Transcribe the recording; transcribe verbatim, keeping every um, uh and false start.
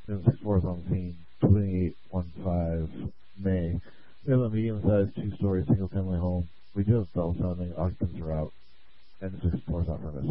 Seven six four is on the scene. Twenty-eight one five May. We have a medium-sized two-story single-family home. We do have bell sounding. Occupants are out. And the sixth floor is not furnished.